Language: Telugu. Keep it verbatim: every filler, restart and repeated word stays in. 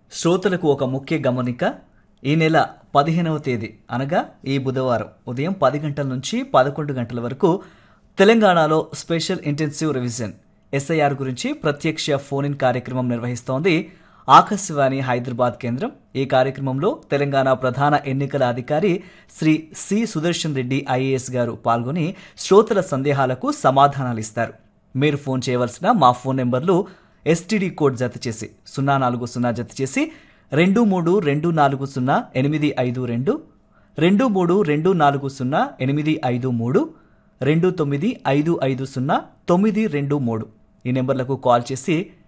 శ్రోతలకు ఒక ముఖ్య గమనిక. ఈ నెల పదిహేనవ తేదీ అనగా ఈ బుధవారం ఉదయం పది గంటల నుంచి పదకొండు గంటల వరకు తెలంగాణలో స్పెషల్ ఇంటెన్సివ్ రివిజన్ ఎస్ఐఆర్ గురించి ప్రత్యక్ష ఫోన్ ఇన్ కార్యక్రమం నిర్వహిస్తోంది ఆకాశవాణి హైదరాబాద్ కేంద్రం. ఈ కార్యక్రమంలో తెలంగాణ ప్రధాన ఎన్నికల అధికారి శ్రీ సి సుదర్శన్ రెడ్డి ఐఏఎస్ గారు పాల్గొని శ్రోతల సందేహాలకు సమాధానాలు ఇస్తారు. మీరు ఫోన్ చేయవలసిన మా ఫోన్ నెంబర్లు ఎస్టీడీ కోడ్ జత చేసి సున్నా నాలుగు సున్నా జత చేసి రెండు మూడు రెండు నాలుగు సున్నా ఎనిమిది ఐదు రెండు రెండు మూడు రెండు నాలుగు సున్నా ఎనిమిది ఐదు మూడు రెండు తొమ్మిది ఐదు ఐదు సున్నా తొమ్మిది రెండు మూడు ఈ నెంబర్లకు కాల్ చేసి